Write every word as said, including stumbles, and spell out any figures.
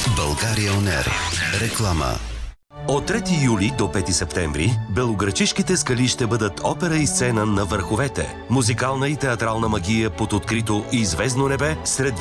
България Онер. Реклама. От трети юли до пети септември белоградчишките скали ще бъдат опера и сцена на върховете. Музикална и театрална магия под открито и звездно небе сред